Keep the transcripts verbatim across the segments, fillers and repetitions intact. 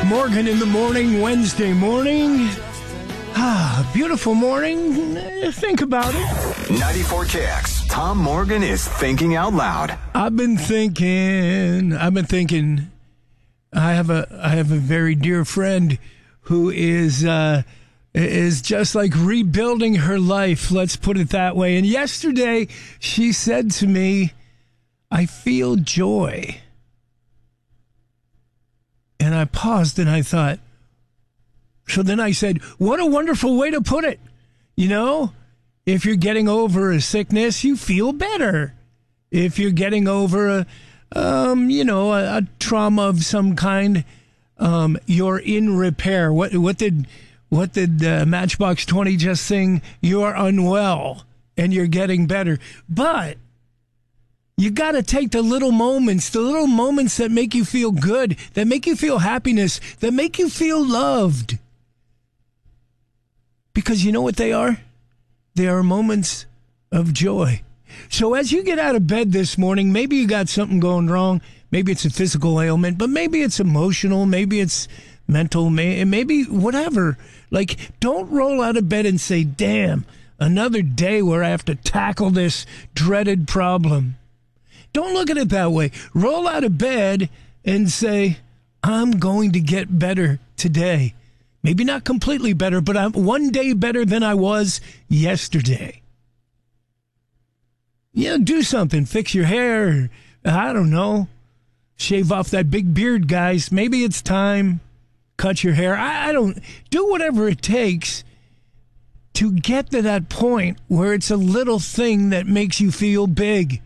Morgan in the morning, Wednesday morning. Ah, beautiful morning. Think about it. ninety-four K X. Tom Morgan is thinking out loud. I've been thinking, I've been thinking, I have a, I have a very dear friend who is, uh, is just like rebuilding her life. Let's put it that way. And yesterday she said to me, I feel joy. And I paused and I thought, so then I said, what a wonderful way to put it. You know, if you're getting over a sickness, you feel better. If you're getting over a, um, you know, a, a trauma of some kind, um, you're in repair. What, what did, what did uh, Matchbox twenty just sing? You're unwell and you're getting better. But you got to take the little moments, the little moments that make you feel good, that make you feel happiness, that make you feel loved. Because you know what they are? They are moments of joy. So as you get out of bed this morning, maybe you got something going wrong. Maybe it's a physical ailment, but maybe it's emotional. Maybe it's mental, may, maybe whatever. Like, don't roll out of bed and say, damn, another day where I have to tackle this dreaded problem. Don't look at it that way. Roll out of bed and say, I'm going to get better today. Maybe not completely better, but I'm one day better than I was yesterday. Yeah, do something. Fix your hair. I don't know. Shave off that big beard, guys. Maybe it's time. Cut your hair. I, I don't. Do whatever it takes to get to that point where it's a little thing that makes you feel big.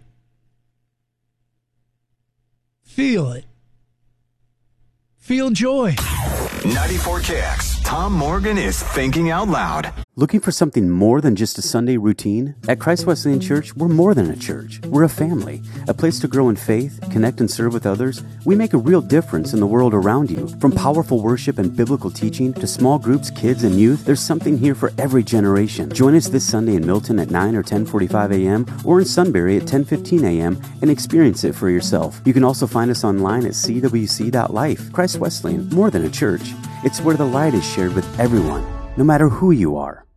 Feel it. Feel joy. ninety-four K X. Tom Morgan is thinking out loud. Looking for something more than just a Sunday routine? At Christ Wesleyan Church, we're more than a church. We're a family, a place to grow in faith, connect and serve with others. We make a real difference in the world around you. From powerful worship and biblical teaching to small groups, kids, and youth, there's something here for every generation. Join us this Sunday in Milton at nine or ten forty-five a.m. or in Sunbury at ten fifteen a.m. and experience it for yourself. You can also find us online at c w c dot life. Christ Wesleyan, more than a church. It's where the light is shared with everyone, no matter who you are.